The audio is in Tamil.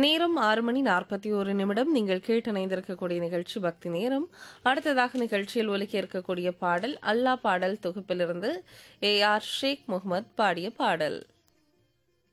நேரம் 6:41. நீங்கள் கேட்டணைந்திருக்கக்கூடிய நிகழ்ச்சி பக்தி நேரம். அடுத்ததாக நிகழ்ச்சியில் ஒலிக்க இருக்கக்கூடிய பாடல் அல்லாஹ் பாடல் தொகுப்பிலிருந்து AR ஷேக் முகமது பாடிய பாடல்.